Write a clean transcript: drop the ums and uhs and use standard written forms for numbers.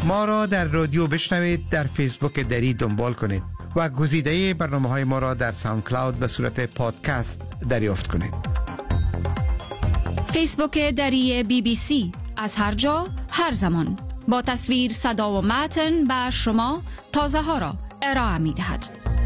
ما را در رادیو بشنوید، در فیسبوک دری دنبال کنید و گزیده برنامه‌های ما را در ساوند کلاود به صورت پادکست دریافت کنید. فیسبوک دری BBC، از هر جا هر زمان، با تصویر، صدا و متن به شما تازه ها را ارائه می دهد.